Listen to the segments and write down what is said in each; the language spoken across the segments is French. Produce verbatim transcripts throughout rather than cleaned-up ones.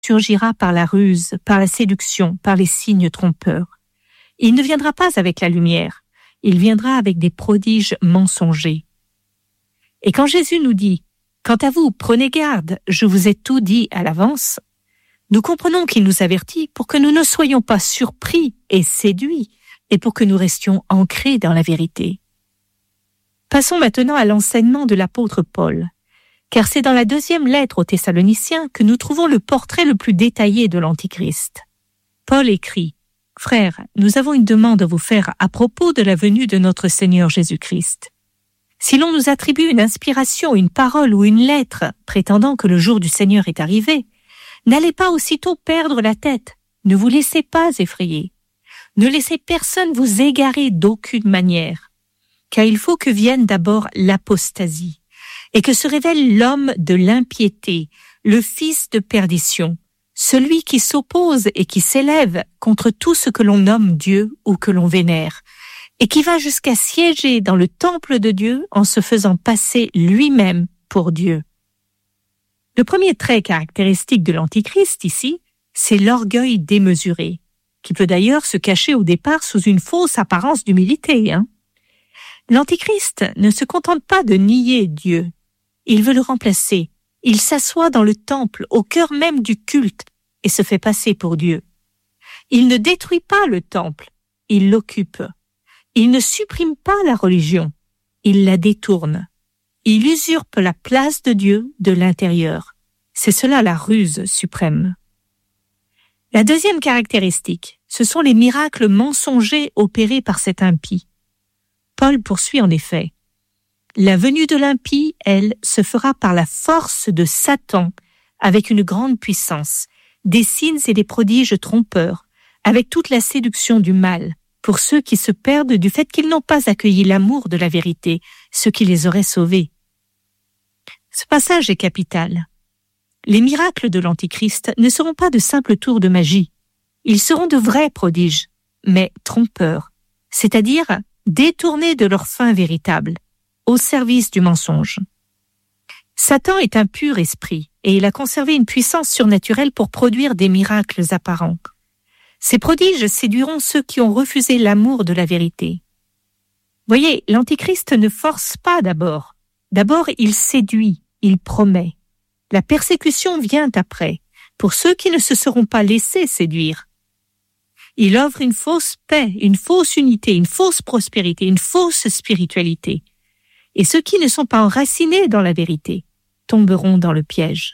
surgira par la ruse, par la séduction, par les signes trompeurs. Il ne viendra pas avec la lumière, il viendra avec des prodiges mensongers. Et quand Jésus nous dit « Quant à vous, prenez garde, je vous ai tout dit à l'avance », nous comprenons qu'il nous avertit pour que nous ne soyons pas surpris et séduits et pour que nous restions ancrés dans la vérité. Passons maintenant à l'enseignement de l'apôtre Paul, car c'est dans la deuxième lettre aux Thessaloniciens que nous trouvons le portrait le plus détaillé de l'Antichrist. Paul écrit « Frères, nous avons une demande à vous faire à propos de la venue de notre Seigneur Jésus-Christ. Si l'on nous attribue une inspiration, une parole ou une lettre prétendant que le jour du Seigneur est arrivé, n'allez pas aussitôt perdre la tête, ne vous laissez pas effrayer. Ne laissez personne vous égarer d'aucune manière, car il faut que vienne d'abord l'apostasie, et que se révèle l'homme de l'impiété, le fils de perdition, celui qui s'oppose et qui s'élève contre tout ce que l'on nomme Dieu ou que l'on vénère, et qui va jusqu'à siéger dans le temple de Dieu en se faisant passer lui-même pour Dieu. Le premier trait caractéristique de l'Antichrist ici, c'est l'orgueil démesuré, qui peut d'ailleurs se cacher au départ sous une fausse apparence d'humilité. Hein. L'Antichrist ne se contente pas de nier Dieu, il veut le remplacer. Il s'assoit dans le temple, au cœur même du culte, et se fait passer pour Dieu. Il ne détruit pas le temple, il l'occupe. Il ne supprime pas la religion, il la détourne. Il usurpe la place de Dieu de l'intérieur. C'est cela la ruse suprême. La deuxième caractéristique, ce sont les miracles mensongers opérés par cet impie. Paul poursuit en effet. La venue de l'impie, elle, se fera par la force de Satan, avec une grande puissance, des signes et des prodiges trompeurs, avec toute la séduction du mal, pour ceux qui se perdent du fait qu'ils n'ont pas accueilli l'amour de la vérité, ce qui les aurait sauvés. Ce passage est capital. Les miracles de l'Antichrist ne seront pas de simples tours de magie. Ils seront de vrais prodiges, mais trompeurs, c'est-à-dire détournés de leur fin véritable, au service du mensonge. Satan est un pur esprit et il a conservé une puissance surnaturelle pour produire des miracles apparents. Ces prodiges séduiront ceux qui ont refusé l'amour de la vérité. Voyez, l'Antichrist ne force pas d'abord. D'abord, il séduit, il promet. La persécution vient après, pour ceux qui ne se seront pas laissés séduire. Il offre une fausse paix, une fausse unité, une fausse prospérité, une fausse spiritualité. Et ceux qui ne sont pas enracinés dans la vérité tomberont dans le piège.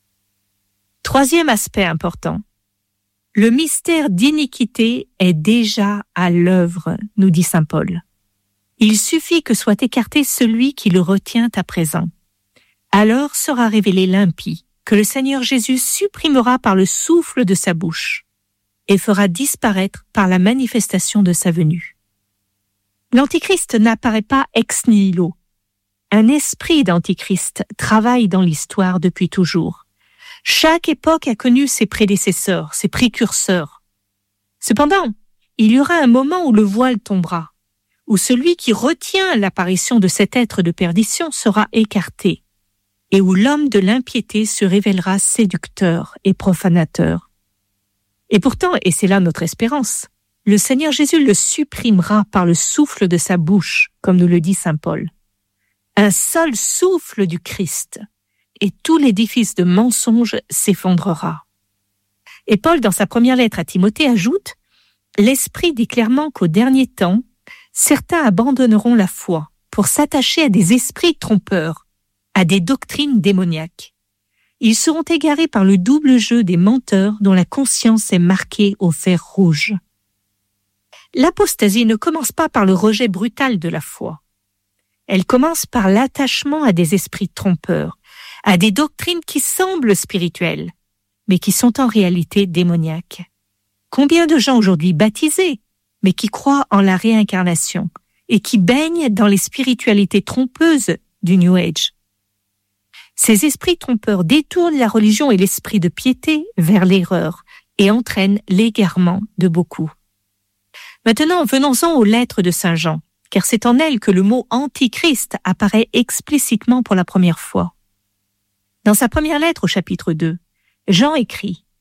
Troisième aspect important. Le mystère d'iniquité est déjà à l'œuvre, nous dit saint Paul. Il suffit que soit écarté celui qui le retient à présent. Alors sera révélé l'impie, que le Seigneur Jésus supprimera par le souffle de sa bouche et fera disparaître par la manifestation de sa venue. L'Antichrist n'apparaît pas ex nihilo. Un esprit d'Antichrist travaille dans l'histoire depuis toujours. Chaque époque a connu ses prédécesseurs, ses précurseurs. Cependant, il y aura un moment où le voile tombera, où celui qui retient l'apparition de cet être de perdition sera écarté, et où l'homme de l'impiété se révélera séducteur et profanateur. Et pourtant, et c'est là notre espérance, le Seigneur Jésus le supprimera par le souffle de sa bouche, comme nous le dit saint Paul. Un seul souffle du Christ, et tout l'édifice de mensonges s'effondrera. Et Paul, dans sa première lettre à Timothée, ajoute « L'Esprit dit clairement qu'au dernier temps, certains abandonneront la foi pour s'attacher à des esprits trompeurs, à des doctrines démoniaques. Ils seront égarés par le double jeu des menteurs dont la conscience est marquée au fer rouge. » L'apostasie ne commence pas par le rejet brutal de la foi. Elle commence par l'attachement à des esprits trompeurs, à des doctrines qui semblent spirituelles, mais qui sont en réalité démoniaques. Combien de gens aujourd'hui baptisés, mais qui croient en la réincarnation et qui baignent dans les spiritualités trompeuses du New Age. Ces esprits trompeurs détournent la religion et l'esprit de piété vers l'erreur et entraînent l'égarement de beaucoup. Maintenant, venons-en aux lettres de saint Jean, car c'est en elles que le mot « antichrist » apparaît explicitement pour la première fois. Dans sa première lettre au chapitre deux, Jean écrit